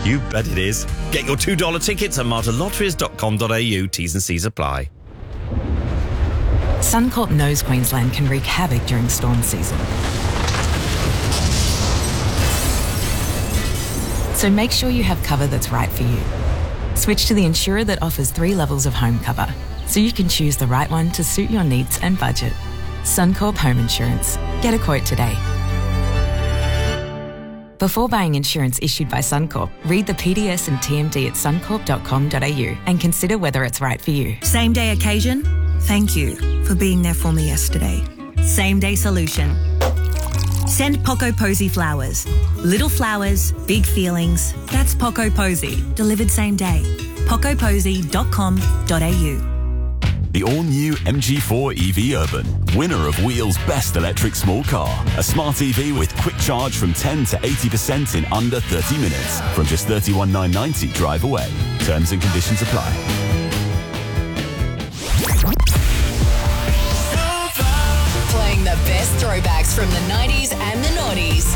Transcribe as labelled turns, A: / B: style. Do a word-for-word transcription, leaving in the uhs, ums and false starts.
A: You bet it is. Get your two dollar tickets at marta lotteries dot com dot a u. T's and C's apply.
B: Suncorp knows Queensland can wreak havoc during storm season. So make sure you have cover that's right for you. Switch to the insurer that offers three levels of home cover, so you can choose the right one to suit your needs and budget. Suncorp Home Insurance. Get a quote today. Before buying insurance issued by Suncorp, read the P D S and T M D at suncorp dot com dot a u and consider whether it's right for you.
C: Same day occasion? Thank you for being there for me yesterday. Same day solution. Send Poco Posy flowers. Little flowers, big feelings. That's Poco Posy. Delivered same day. poco posy dot com dot a u.
D: The all-new M G four E V Urban, winner of Wheel's Best Electric Small Car. A smart E V with quick charge from ten to eighty percent in under thirty minutes. From just thirty-one thousand nine hundred ninety drive away. Terms and conditions apply.
E: Playing the best throwbacks from the nineties and the noughties.